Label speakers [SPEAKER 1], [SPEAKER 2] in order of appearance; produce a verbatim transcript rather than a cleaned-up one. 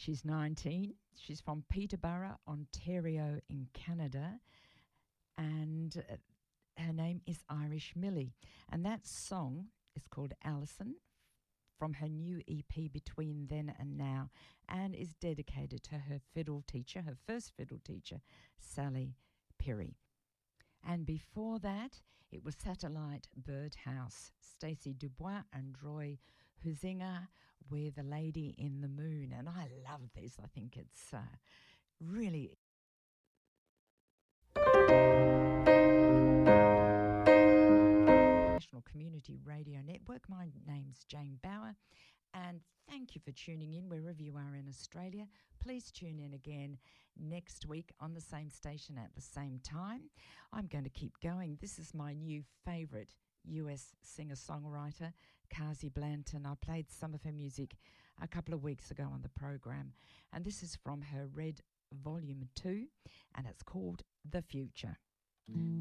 [SPEAKER 1] She's nineteen. She's from Peterborough, Ontario in Canada. And uh, her name is Irish Millie. And that song is called Alison from her new E P Between Then and Now, and is dedicated to her fiddle teacher, her first fiddle teacher, Sally Perry. And before that, it was Satellite Birdhouse, Stacey Dubois and Roy Huizinga with The Lady in the Moon. And I love this. I think it's uh, really... National Community Radio Network. My name's Jane Bauer, and thank you for tuning in wherever you are in Australia. Please tune in again next week on the same station at the same time. I'm going to keep going. This is my new favourite U S singer-songwriter, Kazi Blanton. I played some of her music a couple of weeks ago on the program, and this is from her Red Volume two, and it's called The Future.